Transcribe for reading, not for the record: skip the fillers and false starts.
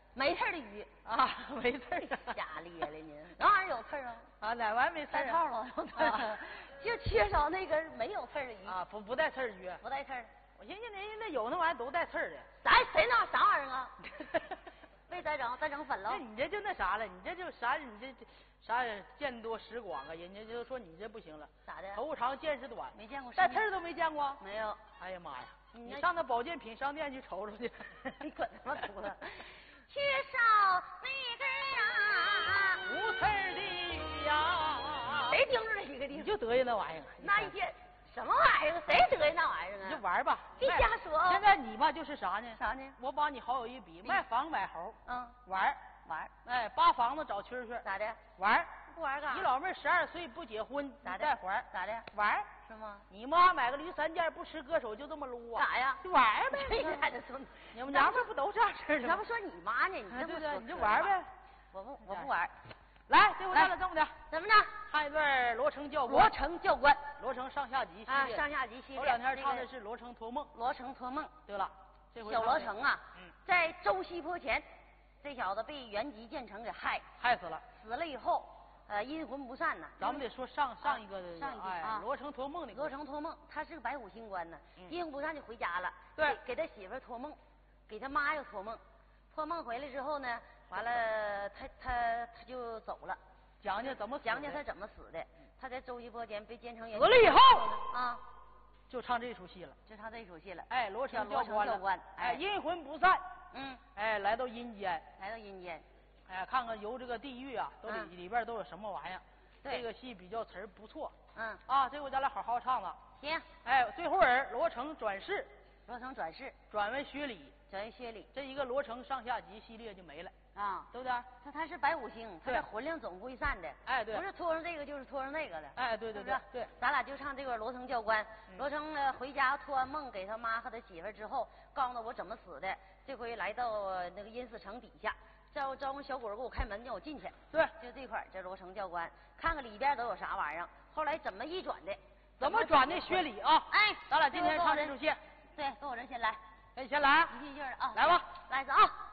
没刺的鱼啊，没刺儿。 瞎咧了你，那玩意儿有刺儿啊？ 啊，哪玩意儿没刺儿？ 带套了，有刺儿，就缺少那根没有刺儿的鱼啊，不带刺儿鱼， 不带刺儿。 我寻思人家那有那玩意儿都带刺儿的。 谁那啥玩意儿啊？没再整，再整粉了。 那你这就那啥了，你这就啥？你这啥见多识广啊？人家就说你这不行了。 咋的？ 头长见识短， 没见过带刺儿都没见过。 没有。 哎呀妈呀！ 你上那保健品商店去瞅瞅去。 你滚他妈犊子！缺少那根无刺儿的鱼呀！ 谁盯着这一个地方？ 你就得意那玩意儿。 那一天什么玩意儿？谁得意那玩意儿啊？ 你就玩吧， 别瞎说。 现在你吧就是啥呢？ 啥呢？ 我把你好友一比，卖房买猴，玩。哎，扒房子找蛐蛐， 咋的？ 玩。 不玩干啥？ 你老妹儿12岁不结婚， 咋的？ 带环， 咋的？ 玩是吗？ 你妈买个驴3件不吃歌手就这么撸啊？ 咋呀？ 就玩呗。你们娘们不都这样式的吗？ 咱不说你妈呢？你这么说， 你就玩呗。 我不玩。 来，这回咱俩这么的， 怎么着？ 唱一段罗成教官。 罗成教官， 罗成上下集系列。 上下集系列。 头2天唱的是罗成托梦。 罗成托梦。 对了，这回小罗成啊，在周西坡前，这小子被元吉建成给害死了。 死了以后，阴魂不散呢。 咱们得说上一个的上一集罗成托梦那个。 罗成托梦，他是个白虎星官呢，阴魂不散就回家了。 对， 给他媳妇托梦，给他妈又托梦，托梦回来之后呢，完了他就走了。 讲讲怎么死的？ 讲讲他怎么死的。他在周西坡前被奸成元。 死了以后啊， 就唱这出戏了。 就唱这出戏了。 哎，罗成教官。 哎，阴魂不散。 哎， 来到阴间。哎，看看由这个地狱啊，里边都有什么玩意儿。这个戏比较词儿不错。这回咱俩好好唱了。 行。 哎，最后人罗成转世。转为薛礼。这一个罗成上下集系列就没了。对不对？ 他是白虎星，他这魂灵总不会散的。 哎，对， 不是托上这个就是托上那个的。 哎，对对对， 咱俩就唱这个罗成教官。罗成回家托完梦给他妈和他媳妇之后，告诉他我怎么死的。这回来到那个阴司城底下，招呼小鬼给我开门，让我进去。 对， 就这块这罗成教官，看看里边都有啥玩意儿。后来怎么一转的？ 怎么转的薛礼啊？ 哎， 咱俩今天唱这出戏。 对，跟我这先来。 哎，先来。 一进劲儿啊！ 来吧， 来一次啊！